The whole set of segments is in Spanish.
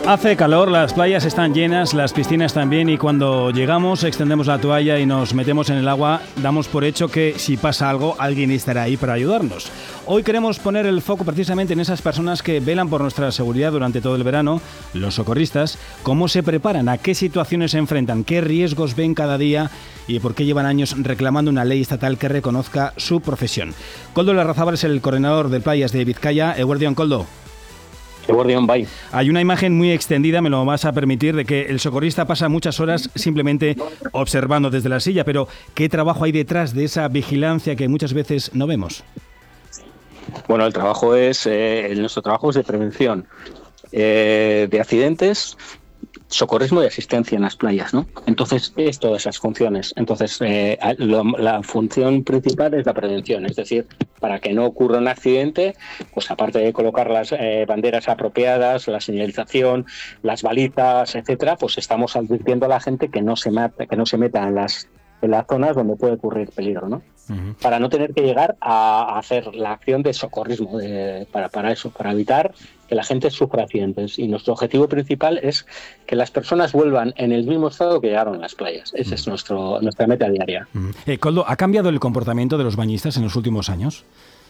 Hace calor, las playas están llenas, las piscinas también, y cuando llegamos extendemos la toalla y nos metemos en el agua, damos por hecho que si pasa algo, alguien estará ahí para ayudarnos. Hoy queremos poner el foco precisamente en esas personas que velan por nuestra seguridad durante todo el verano, los socorristas, cómo se preparan, a qué situaciones se enfrentan, qué riesgos ven cada día y por qué llevan años reclamando una ley estatal que reconozca su profesión. Koldo Larrazábal es el coordinador de playas de Vizcaya. Eguerdión, Koldo. Bye. Hay una imagen muy extendida, me lo vas a permitir, de que el socorrista pasa muchas horas simplemente observando desde la silla, pero ¿qué trabajo hay detrás de esa vigilancia que muchas veces no vemos? Bueno, nuestro trabajo es de prevención de accidentes, socorrismo y asistencia en las playas, ¿no? Entonces, es todas esas funciones. Entonces, la función principal es la prevención, es decir, para que no ocurra un accidente, pues aparte de colocar las banderas apropiadas, la señalización, las balizas, etcétera, pues estamos advirtiendo a la gente que no se meta en las zonas donde puede ocurrir peligro, ¿no? Uh-huh. Para no tener que llegar a hacer la acción de socorrismo, para evitar que la gente sufra accidentes. Y nuestro objetivo principal es que las personas vuelvan en el mismo estado que llegaron a las playas. Esa es nuestra meta diaria. Koldo, ¿ha cambiado el comportamiento de los bañistas en los últimos años?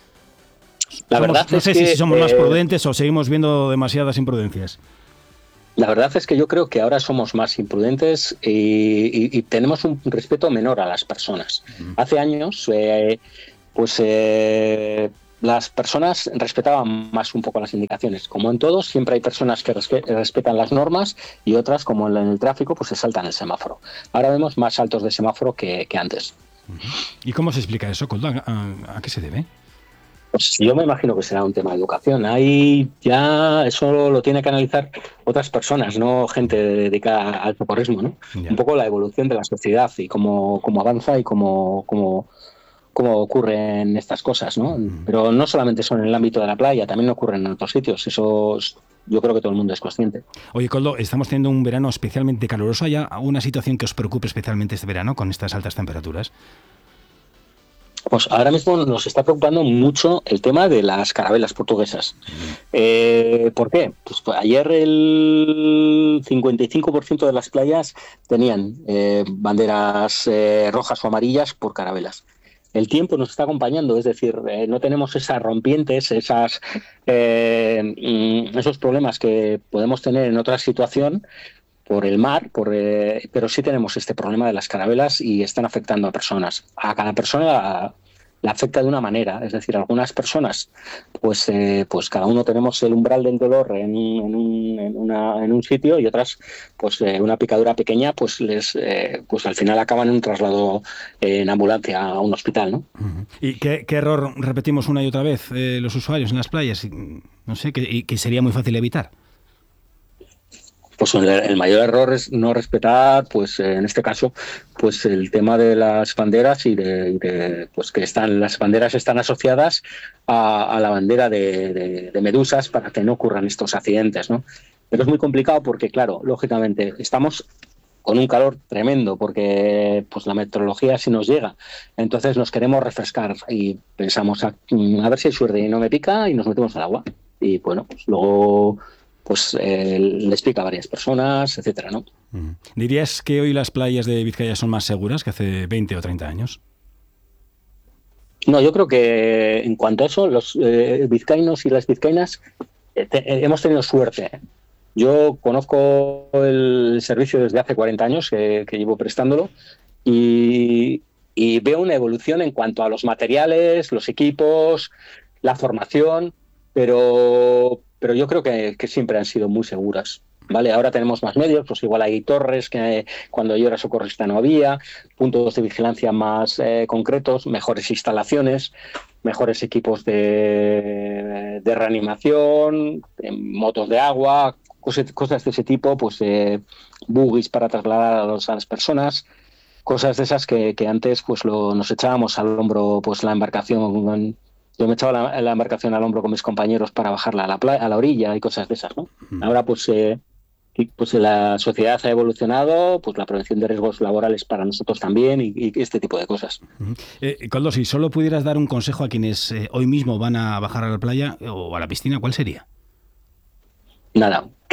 No sé si somos más prudentes o seguimos viendo demasiadas imprudencias. La verdad es que yo creo que ahora somos más imprudentes y tenemos un respeto menor a las personas. Hace años, las personas respetaban más un poco las indicaciones. Como en todos, siempre hay personas que respetan las normas y otras, como en el tráfico, pues se saltan el semáforo. Ahora vemos más saltos de semáforo que antes. ¿Y cómo se explica eso, Koldo? ¿A qué se debe? Pues yo me imagino que será un tema de educación. Ahí ya eso lo tiene que analizar otras personas, no gente dedicada al socorrismo, ¿no? Yeah. Un poco la evolución de la sociedad y cómo avanza y cómo ocurren estas cosas, ¿no? Pero no solamente son en el ámbito de la playa, también ocurren en otros sitios. Eso yo creo que todo el mundo es consciente. Oye, Koldo, estamos teniendo un verano especialmente caluroso. ¿Hay alguna situación que os preocupe especialmente este verano con estas altas temperaturas? Pues ahora mismo nos está preocupando mucho el tema de las carabelas portuguesas. ¿Por qué? Pues ayer el 55% de las playas tenían banderas rojas o amarillas por carabelas. El tiempo nos está acompañando, es decir, no tenemos esas rompientes, esos problemas que podemos tener en otra situación por el mar, pero sí tenemos este problema de las carabelas y están afectando a personas. A cada persona la afecta de una manera, es decir, algunas personas, pues cada uno tenemos el umbral del dolor en un sitio y otras, pues una picadura pequeña, pues al final acaban en un traslado en ambulancia a un hospital, ¿no? ¿Y qué error repetimos una y otra vez los usuarios en las playas? No sé, que sería muy fácil evitar. Pues el mayor error es no respetar, pues en este caso, pues el tema de las banderas y pues que las banderas están asociadas a la bandera de medusas para que no ocurran estos accidentes, ¿no? Pero es muy complicado porque, claro, lógicamente estamos con un calor tremendo porque pues la meteorología sí nos llega. Entonces nos queremos refrescar y pensamos a ver si hay suerte y no me pica y nos metemos al agua. Y bueno, pues luego les pica a varias personas, etcétera, ¿no? ¿Dirías que hoy las playas de Vizcaya son más seguras que hace 20 o 30 años? No, yo creo que en cuanto a eso, los vizcaínos y las vizcaínas hemos tenido suerte. Yo conozco el servicio desde hace 40 años que llevo prestándolo y veo una evolución en cuanto a los materiales, los equipos, la formación, pero yo creo que siempre han sido muy seguras. ¿Vale? Ahora tenemos más medios, pues igual hay torres que cuando yo era socorrista no había, puntos de vigilancia más concretos, mejores instalaciones, mejores equipos de reanimación, motos de agua, cosas de ese tipo, pues buggies para trasladar a las personas, cosas de esas que antes pues nos echábamos al hombro pues la embarcación. Yo me echaba la embarcación al hombro con mis compañeros para bajarla a la orilla y cosas de esas, ¿no? Ahora pues la sociedad ha evolucionado, pues la prevención de riesgos laborales para nosotros también y este tipo de cosas. Koldo, si solo pudieras dar un consejo a quienes hoy mismo van a bajar a la playa o a la piscina, ¿cuál sería? Nada,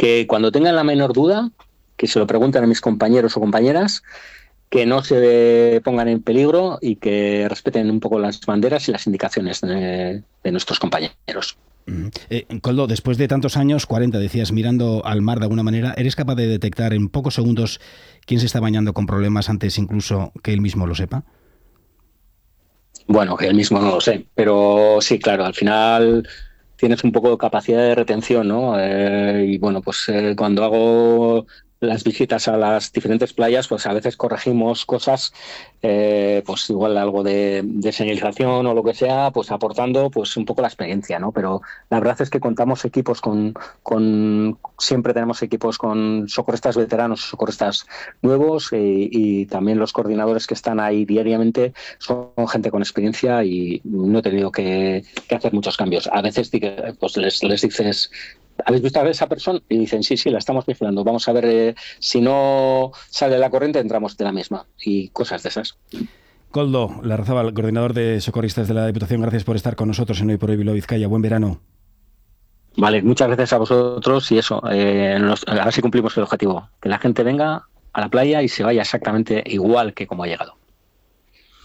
que cuando tengan la menor duda, que se lo pregunten a mis compañeros o compañeras, que no se pongan en peligro y que respeten un poco las banderas y las indicaciones de nuestros compañeros. Koldo, después de tantos años, 40 decías, mirando al mar de alguna manera, ¿eres capaz de detectar en pocos segundos quién se está bañando con problemas antes incluso que él mismo lo sepa? Bueno, que él mismo no lo sé, pero sí, claro, al final tienes un poco de capacidad de retención, ¿no? Y bueno, pues cuando hago las visitas a las diferentes playas, pues a veces corregimos cosas, pues igual algo de señalización o lo que sea, pues aportando pues un poco la experiencia, ¿no? Pero la verdad es que contamos equipos siempre tenemos equipos con socorristas veteranos, socorristas nuevos y también los coordinadores que están ahí diariamente son gente con experiencia y no he tenido que hacer muchos cambios. A veces pues les dices, ¿habéis visto a esa persona? Y dicen, sí, la estamos vigilando. Vamos a ver si no sale la corriente, entramos de la misma. Y cosas de esas. Koldo Larrazábal, coordinador de socorristas de la Diputación, gracias por estar con nosotros en Hoy por Hoy Bilbao Vizcaya. Buen verano. Vale, muchas gracias a vosotros y eso, a ver si cumplimos el objetivo. Que la gente venga a la playa y se vaya exactamente igual que como ha llegado.